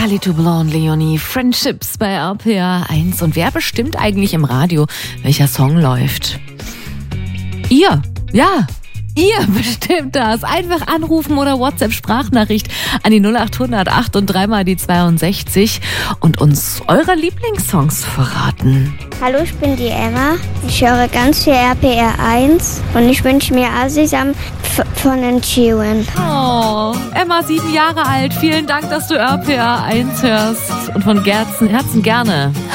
Charlie Toublanc, Leonie, Friendships bei RPR 1. Und wer bestimmt eigentlich im Radio, welcher Song läuft? Ihr, ja. Ihr bestimmt das. Einfach anrufen oder WhatsApp-Sprachnachricht an die 0800 8 und 3 mal die 62 und uns eure Lieblingssongs verraten. Hallo, ich bin die Emma. Ich höre ganz viel RPR 1 und ich wünsche mir Asisam von den Chewen. Oh, Emma, 7 Jahre alt. Vielen Dank, dass du RPR 1 hörst und von Herzen gerne.